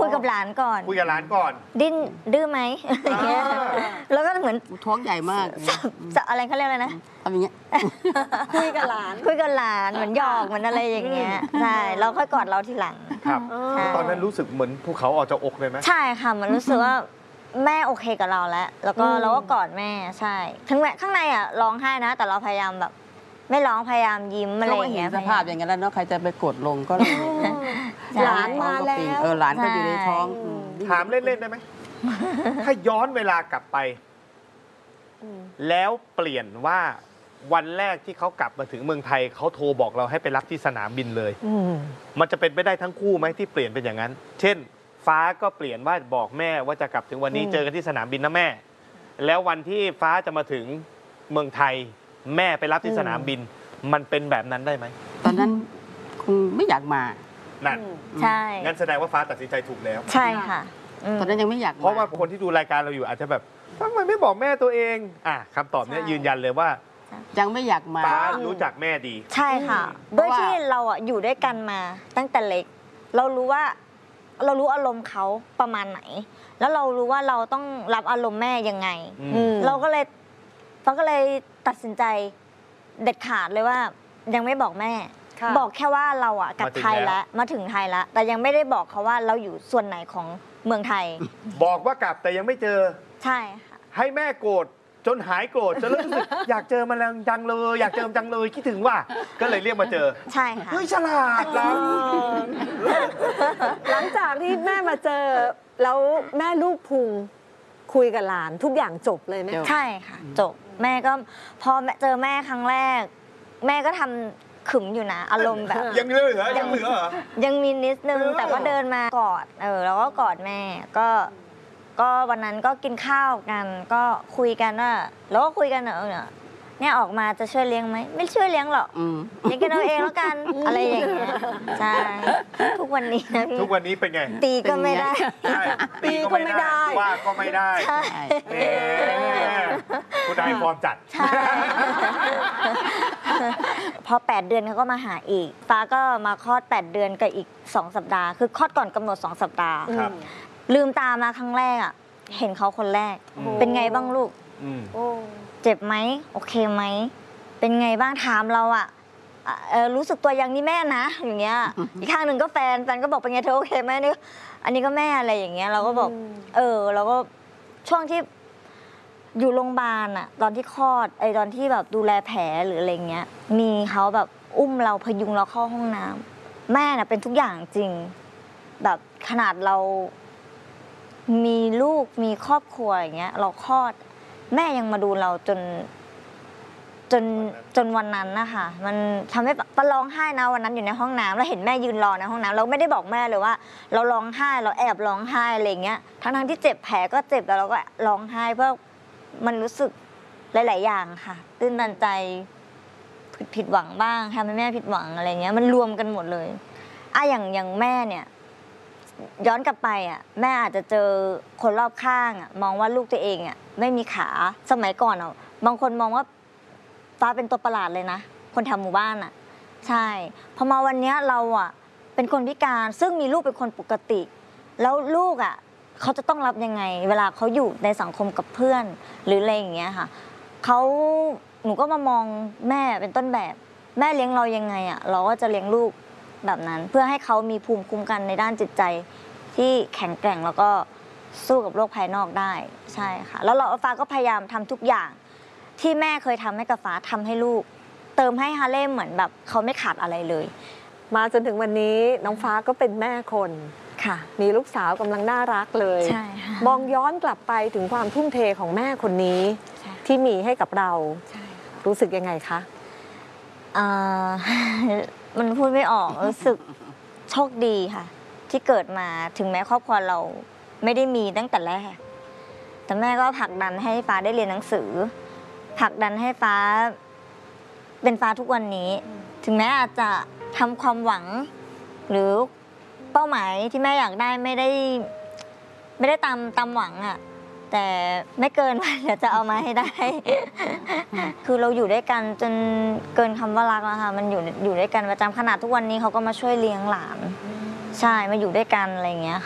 ยกับหลานก่อนคุยกับหลานก่อนดิ้นดื้อไหมอะไรเงี้ยแล้วก็เหมือนท้องใหญ่มากอะไรเขาเรียกอะไรนะทำอย่างเงี้ยคุยกับหลานคุยกับหลานเหมือนหยอกเหมือนอะไรอย่างเงี้ยใช่แล้วค่อยกอดเราทีหลังครับใช่ตอนนั้นรู้สึกเหมือนภูเขาออกจากอกเลยไหมใช่ค่ะมันรู้สึกว่าแม่โอเคกับเราแล้วก็เราก็กอดแม่ใช่ถึงแม้ข้างในอ่ะร้องไห้นะ แต่เราพยายามแบบ ไม่ร้องพยายามยิ้มอะไรก็อไม่ย่างเห็เงี้นยสภาพอย่างนั้นแล้วเนาะใครจะไปกดลงก็เลยใช่หลานมาแล้วหลานก็อยู่ในท้องถามเล่นๆได้ไหม ถ้าย้อนเวลากลับไป แล้วเปลี่ยนว่าวันแรกที่เขากลับมาถึงเมืองไทยเขาโทรบอกเราให้ไปรับที่สนามบินเลย มันจะเป็นไปได้ทั้งคู่ไหมที่เปลี่ยนเป็นอย่างนั้น เช่น ฟ้าก็เปลี่ยนว่าบอกแม่ว่าจะกลับถึงวันนี้เจอกันที่สนามบินนะแม่ แล้ววันที่ฟ้าจะมาถึงเมืองไทย แม่ไปรับที่สนามบิน มันเป็นแบบนั้นได้ไหมตอนนั้นคงไม่อยากมานั่นใช่งั้นแสดงว่าฟ้าตัดสินใจถูกแล้วใช่ค่ะอืมตอนนั้นยังไม่อยากมเพราะว่าคนที่ดูรายการเราอยู่อาจจะแบบทำไมไม่บอกแม่ตัวเองคำตอบเนี้ยยืนยันเลยว่ายังไม่อยากมาฟ้ารู้จักแม่ดีใช่ค่ะเพด้วยราะว่าที่เราอ่ะอยู่ด้วยกันมาตั้งแต่เล็ก เรารู้อารมณ์เขาประมาณไหน แล้วเรารู้ว่าเราต้องรับอารมณ์แม่ยังไง เราก็เลยตัดสินใจเด็ดขาดเลยว่า ยังไม่บอกแม่ค่ะบอกแค่ว่าเราอ่ะกลับไทยแล้วมาถึงไทยแล้ว แต่ยังไม่ได้บอกเขาว่าเราอยู่ส่วนไหนของเมืองไทยบอกว่ากลับแต่ยังไม่เจอใช่ค่ะให้แม่โกรธจนหายโกรธจนรู้สึก อยากเจอมันจังเลย อยากเจอมันจังเลยคิดถึงว่า ก็เลยเรียกมาเจอใช่ค่ะเฮ้ยฉลาดนะหลังจากที่แม่มาเจอ แล้วแม่ลูกพุงคุยกับหลานทุกอย่างจบเลยไหมจบใช่ค่ะจบแม่ก็พอเจอแม่ครั้งแรก แม่ก็ทำขึมอยู่นะอารมณ์แบบยังเหลือเหรอยังเหลือเหรอยังมีนิดนึงแต่ก็เดินมากอดแล้วก็กอดแม่ก็วันนั้นก็กินข้าวกันก็คุยกันว่าแล้วก็คุยกันเนี่ยออกมาจะช่วยเลี้ยงไหมไม่ช่วยเลี้ยงหรอกอืมเลี้ยงกันเอาเองแล้วกันอะไรอย่างเงี้ยใช่ทุกวันนี้นะพี่ทุกวันนี้เป็นไงตีก็ไม่ได้ใช่ตีก็ไม่ได้ว่าก็ไม่ได้ใช่เอ๊ะคุณนายฟอร์มจัดใช่ พอ 8 เดือนเขาก็มาหาอีก ฟ้าก็มาคลอด 8 เดือนกับอีก 2 สัปดาห์ คือคลอดก่อนกำหนด 2 สัปดาห์ครับลืมตามาครั้งแรกอ่ะ เห็นเขาคนแรกอืมเป็นไงบ้างลูกอืมโอ้เจ็บไหม โอเคไหม เป็นไงบ้างถามเราอ่ะรู้สึกตัวยังนี่แม่นะ อย่างเงี้ย อีกข้างหนึ่งก็แฟนก็บอกเป็นไงเธอโอเคไหมนี่อันนี้ก็แม่อะไรอย่างเงี้ย เราก็บอก เราก็ช่วงที่อยู่โรงพยาบาลอะตอนที่คลอดตอนที่แบบดูแลแผลหรืออะไรเงี้ย มีเขาแบบอุ้มเราพยุงเราเข้าห้องน้ำแม่น่ะเป็นทุกอย่างจริง แบบขนาดเรา มีลูกมีครอบครัวอย่างเงี้ย เราคลอด แม่ยังมาดูเราจนวันนั้นนะคะมันทำให้ปะร้องไห้นะวันนั้นอยู่ในห้องน้ำแล้วเห็นแม่ยืนรอในห้องน้ำเราไม่ได้บอกแม่เลยว่า เราร้องไห้เราแอบร้องไห้อะไรอย่างเงี้ยทั้งที่เจ็บแผลก็เจ็บแต่เราก็ร้องไห้เพราะมันรู้สึกหลาย ๆ อย่างค่ะตื้นตันใจผิดหวังบ้างทำให้แม่ผิดหวังอะไรเงี้ยมันรวมกันหมดเลยอย่างแม่เนี่ย ย้อนกลับไปแม่อาจจะเจอคนรอบข้างมองว่าลูกตัวเองไม่มีขาสมัยก่อนบางคนมองว่าฟ้าเป็นตัวประหลาดเลยนะคนแถวหมู่บ้านใช่พอมาวันนี้เราเป็นคนพิการซึ่งมีลูกเป็นคนปกติ แล้วลูกเขาจะต้องรับยังไง เวลาเขาอยู่ในสังคมกับเพื่อนหรืออะไรอย่างเงี้ยค่ะหนูก็มามองแม่เป็นต้นแบบแม่เลี้ยงเรายังไงเราก็จะเลี้ยงลูกแบบนั้นเพื่อให้เขามีภูมิคุ้มกันในด้านจิตใจที่แข็งแกร่งแล้วก็สู้กับโลกภายนอกได้ใช่ค่ะแล้วฟ้าก็พยายามทำทุกอย่างที่แม่เคยทำให้กับฟ้าทำให้ลูกเติมให้ฮาเล่เหมือนแบบเขาไม่ขาดอะไรเลยมาจนถึงวันนี้น้องฟ้าก็เป็นแม่คนค่ะมีลูกสาวกำลังน่ารักเลยใช่ค่ะมองย้อนกลับไปถึงความทุ่มเทของแม่คนนี้ใช่ที่มีให้กับเราใช่ค่ะรู้สึกยังไงคะมันพูดไม่ออกรู้สึกโชคดีค่ะ ที่เกิดมาถึงแม้ครอบครัวเราไม่ได้มีตั้งแต่แรกแต่แม่ก็ผลักดันให้ฟ้าได้เรียนหนังสือผลักดันให้ฟ้าเป็นฟ้าทุกวันนี้ ถึงแม้อาจจะทำความหวัง หรือเป้าหมายที่แม่อยากได้ไม่ได้ตามหวังแต่ไม่เกินไปเดี๋ยวจะเอามาให้ได้ คือเราอยู่ด้วยกันจนเกินคำว่ารักแล้วค่ะมันอยู่ด้วยกันประจำขนาดทุกวันนี้เขาก็มาช่วยเลี้ยงหลานใช่มาอยู่ด้วยกันอะไรอย่างเงี้ย